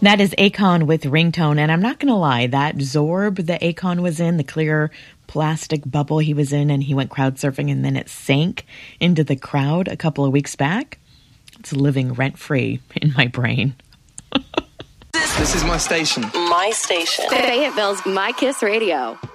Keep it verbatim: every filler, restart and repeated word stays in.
That is Akon with Ringtone, and I'm not going to lie, that Zorb that Akon was in, the clear plastic bubble he was in, and he went crowd surfing, and then it sank into the crowd a couple of weeks back, it's living rent-free in my brain. This is my station. My station. Fayetteville's My Kiss Radio.